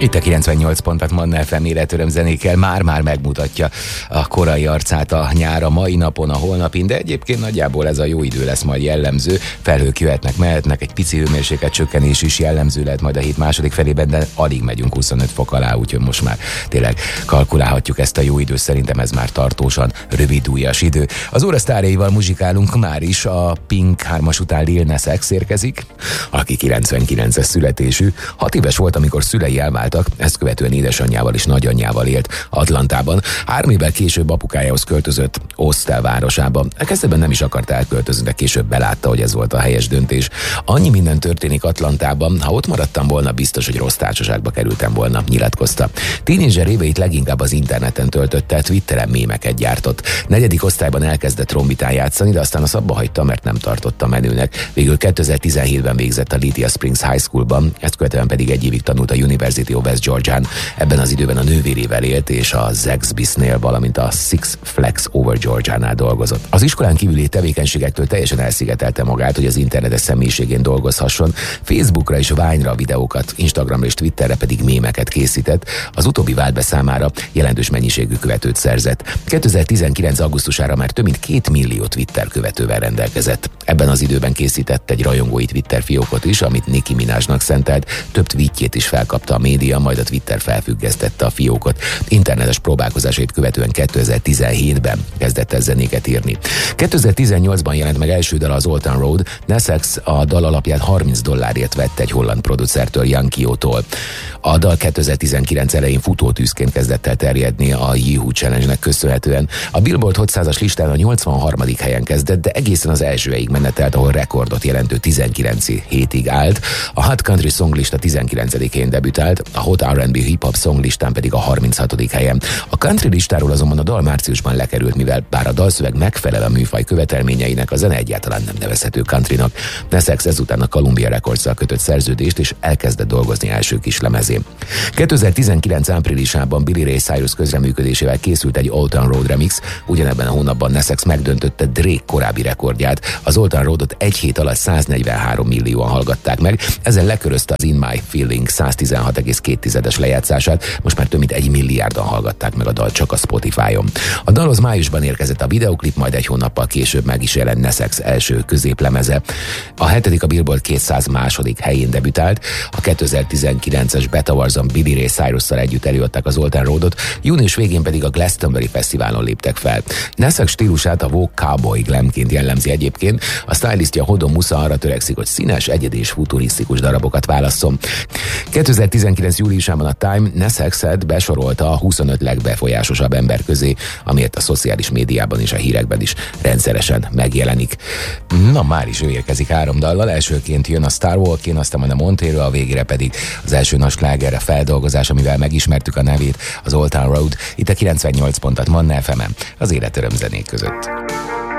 Itt a 98 pontat Manna FM életöröm zenékkel már megmutatja a korai arcát a nyár a mai napon, a holnapin, de egyébként nagyjából ez a jó idő lesz majd jellemző. Felhők jöhetnek, mehetnek, egy pici hőmérséklet csökkenés is jellemző lehet majd a hét második felében, de alig megyünk 25 fok alá, úgyhogy most már tényleg kalkulálhatjuk ezt a jó időt, szerintem ez már tartósan rövidújas idő. Az óra sztárjaival muzsikálunk már is, a Pink 3-as után Lil Nas X érkezik, aki 99-es születésű, 6 éves volt, amikor szülei elváltak, ezt követően édesanyjával és nagyanyjával élt Atlantában. 3 évvel később apukájához költözött Austell városába. Kezdetben nem is akart elköltözni, de később belátta, hogy ez volt a helyes döntés. Annyi minden történik Atlantában, ha ott maradtam volna, biztos, hogy rossz társaságba kerültem volna, nyilatkozta. Tínédzser éveit leginkább az interneten töltötte, Twitteren mémeket gyártott. 4. osztályban elkezdett trombitán játszani, de aztán azt abba hagyta, mert nem tartotta menőnek. Végül 2017-ben végzett a Lithia Springs High Schoolban, ezt követően pedig egy évig tanult a University of West Georgián. Ebben az időben a nővérével élt, és a Zaxby's-nél, valamint a Six Flags Over Georgiánál dolgozott. Az iskolán kívüli tevékenységektől teljesen elszigetelte magát, hogy az internetes személyiségén dolgozhasson. Facebookra és Vine-ra videókat, Instagramra és Twitterre pedig mémeket készített. Az utóbbi vált be számára jelentős mennyiségű követőt szerzett. 2019. augusztusára már több mint 2 millió Twitter követővel rendelkezett. Ebben az időben készített egy rajongói Twitter fiókot is, amit Nicki Minajnak szentelt. Több tweetjét is felkapta a média, majd a Twitter felfüggesztette a fiókot. Internetes próbálkozásait követően 2017-ben kezdett el zenéket írni. 2018-ban jelent meg első dala az Old Town Road. Nas X a dal alapján $30 vett egy holland producertől, Yankee-tól. A dal 2019 elején futótűzként kezdett el terjedni a Yahoo Challenge-nek köszönhetően. A Billboard Hot 100-as listán a 83. helyen kezdett, de egészen az elsőig menetelt, ahol rekordot jelentő 19 hétig állt. A Hot Country Song lista 19. helyén debütált, a Hot R&B Hip Hop Song listán pedig a 36. helyen. A country listáról azonban a dal márciusban lekerült, mivel bár a dalszöveg megfelel a műfaj követelményeinek, a zene egyáltalán nem nevezhető countrynak. Nas X ezután a Columbia Records-szal kötött szerződést, és elkezdett dolgozni első kislemezén. 2019 áprilisában Billy Ray Cyrus közreműködésével készült egy Old Town Road remix, ugyanebben a hónapban Nas X megdöntötte Drake korábbi rekordját. Az Old Town Roadot egy hét alatt 143 millióan hallgatták meg, ezzel lekörözte az In My Feeling 116,2-es lejátszását, most már több mint 1 milliárdan hallgatták meg a dal csak a Spotify-on. A dalhoz májusban érkezett a videoklip, majd egy hónappal később meg is jelent Nas X első középlemeze. A 7. a Billboard 200 második helyén debütált, a 2019-es Bet Awards-on Billy Ray Cyrus-szal együtt előadták az Old Town Roadot, június végén pedig a Glastonbury Fesztiválon léptek fel. Nas X stílusát a Vogue Cowboy Glamként jellemzi egyébként, a stylistja Hodon Musa arra törekszik, hogy színes, egyedi és futurisztikus darabokat válasszon. 2019. júliusában a Time Nas X-et besorolta a 25 legbefolyásosabb ember közé, amiért a szociális médiában és a hírekben is rendszeresen megjelenik. Na, már is ő érkezik 3 dallal, elsőként jön a Star Walk-én, aztán majd a Montero, a végére pedig az első nagy sláger, a feldolgozás, amivel megismertük a nevét, az Old Town Road, itt a 98 pontat Manna FM-en, az életöröm zenék között.